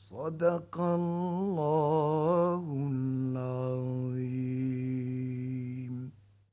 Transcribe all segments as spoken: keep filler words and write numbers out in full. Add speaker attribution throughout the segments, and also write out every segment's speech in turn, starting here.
Speaker 1: صدق الله العظيم.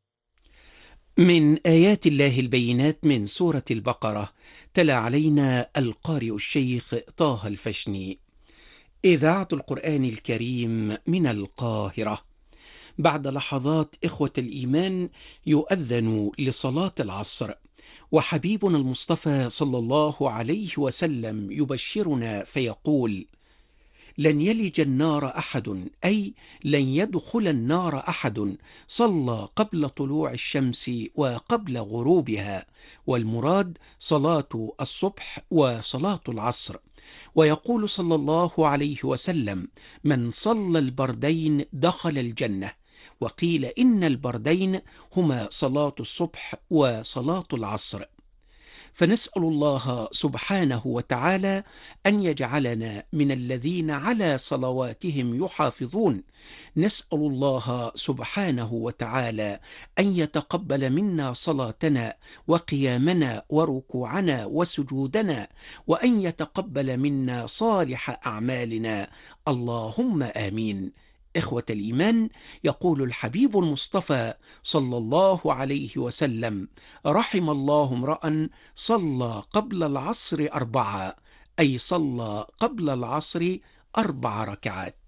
Speaker 2: من آيات الله البينات من سورة البقرة. تلا علينا القارئ الشيخ طه الفشني. إذاعة القرآن الكريم من القاهرة. بعد لحظات إخوة الإيمان يؤذن لصلاة العصر، وحبيبنا المصطفى صلى الله عليه وسلم يبشرنا فيقول: لن يلج النار أحد، أي لن يدخل النار أحد صلى قبل طلوع الشمس وقبل غروبها، والمراد صلاة الصبح وصلاة العصر. ويقول صلى الله عليه وسلم: من صلى البردين دخل الجنة. وقيل إن البردين هما صلاة الصبح وصلاة العصر. فنسأل الله سبحانه وتعالى أن يجعلنا من الذين على صلواتهم يحافظون. نسأل الله سبحانه وتعالى أن يتقبل منا صلاتنا وقيامنا وركوعنا وسجودنا، وأن يتقبل منا صالح أعمالنا، اللهم آمين. إخوة الإيمان، يقول الحبيب المصطفى صلى الله عليه وسلم: رحم الله امرأ صلى قبل العصر أربعة، أي صلى قبل العصر أربع ركعات.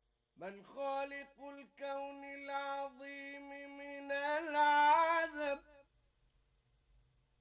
Speaker 1: من خالق الكون العظيم من العذب